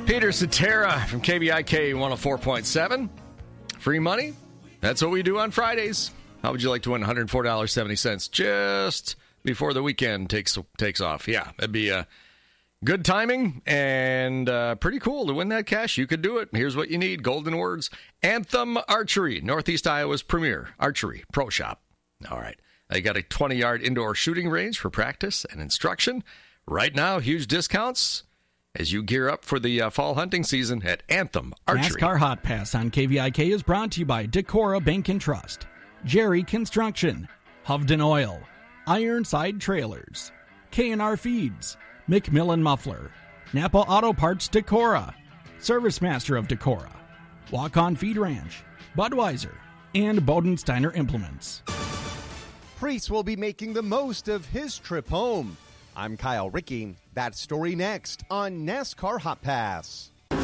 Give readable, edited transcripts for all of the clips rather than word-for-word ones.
Peter Cetera from KBIK 104.7. Free money? That's what we do on Fridays. How would you like to win $104.70 just before the weekend takes off? Yeah, that'd be good timing and pretty cool to win that cash. You could do it. Here's what you need. Golden words. Anthem Archery, Northeast Iowa's premier archery pro shop. All right. They got a 20-yard indoor shooting range for practice and instruction. Right now, huge discounts as you gear up for the fall hunting season at Anthem Archery. NASCAR Hot Pass on KVIK is brought to you by Decorah Bank and Trust, Jerry Construction, Hovden Oil, Ironside Trailers, K&R Feeds, McMillan Muffler, Napa Auto Parts Decorah, Service Master of Decorah, Walk-On Feed Ranch, Budweiser, and Bodensteiner Implements. Priest will be making the most of his trip home. I'm Kyle Rickey. That story next on NASCAR Hot Pass. On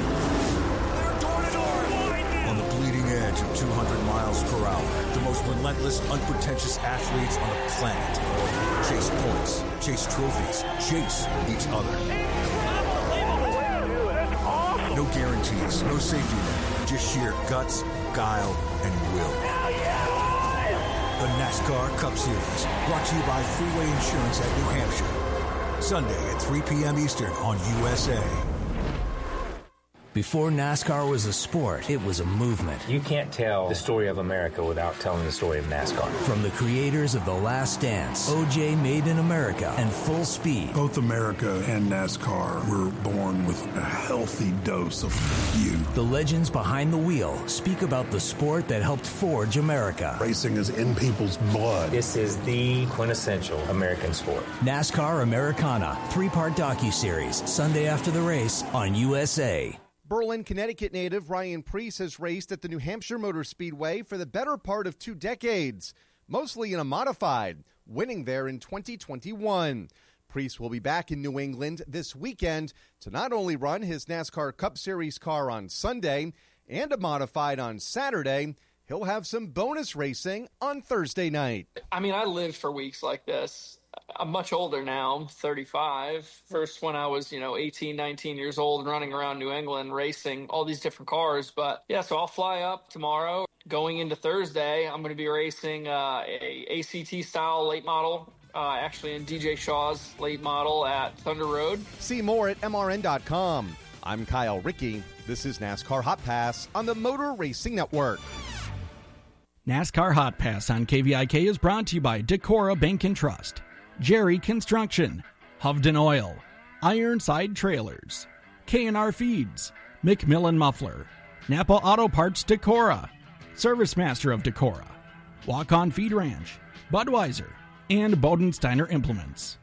the bleeding edge of 200 miles per hour, the most relentless, unpretentious athletes on the planet chase points, chase trophies, chase each other. No guarantees, no safety net, just sheer guts, guile, and will. The NASCAR Cup Series, brought to you by Freeway Insurance at New Hampshire. Sunday at 3 p.m. Eastern on USA. Before NASCAR was a sport, it was a movement. You can't tell the story of America without telling the story of NASCAR. From the creators of The Last Dance, OJ Made in America, and Full Speed. Both America and NASCAR were born with a healthy dose of you. The legends behind the wheel speak about the sport that helped forge America. Racing is in people's blood. This is the quintessential American sport. NASCAR Americana, 3-part docuseries, Sunday after the race on USA. Berlin, Connecticut native Ryan Preece has raced at the New Hampshire Motor Speedway for the better part of 2 decades, mostly in a modified, winning there in 2021. Preece will be back in New England this weekend to not only run his NASCAR Cup Series car on Sunday and a modified on Saturday, he'll have some bonus racing on Thursday night. I mean, I lived for weeks like this. I'm much older now. I'm 35. First when I was, 18, 19 years old and running around New England racing all these different cars. But yeah, so I'll fly up tomorrow. Going into Thursday, I'm going to be racing a ACT style late model, actually in DJ Shaw's late model at Thunder Road. See more at MRN.com. I'm Kyle Rickey. This is NASCAR Hot Pass on the Motor Racing Network. NASCAR Hot Pass on KVIK is brought to you by Decorah Bank and Trust, Jerry Construction, Hovden Oil, Ironside Trailers, K&R Feeds, McMillan Muffler, Napa Auto Parts Decorah, Service Master of Decorah, Walk-On Feed Ranch, Budweiser, and Bodensteiner Implements.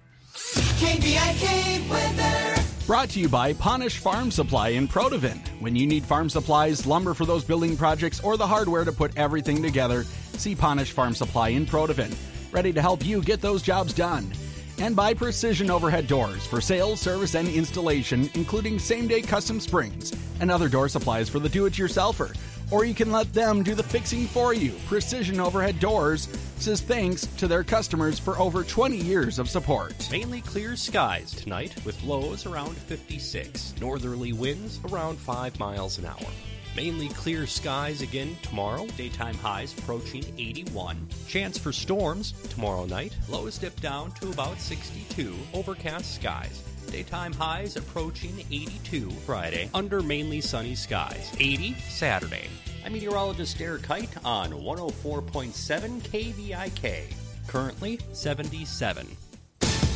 KVIK weather. Brought to you by Ponish Farm Supply in Protivin. When you need farm supplies, lumber for those building projects, or the hardware to put everything together, see Ponish Farm Supply in Protivin. Ready to help you get those jobs done. And by Precision Overhead Doors for sales, service, and installation, including same-day custom springs and other door supplies for the do-it-yourselfer. Or you can let them do the fixing for you. Precision Overhead Doors says thanks to their customers for over 20 years of support. Mainly clear skies tonight with lows around 56. Northerly winds around 5 miles an hour. Mainly clear skies again tomorrow. Daytime highs approaching 81. Chance for storms tomorrow night. Lows dip down to about 62. Overcast skies. Daytime highs approaching 82 Friday under mainly sunny skies. 80 Saturday. I'm meteorologist Derek Kite on 104.7 KVIK. Currently 77.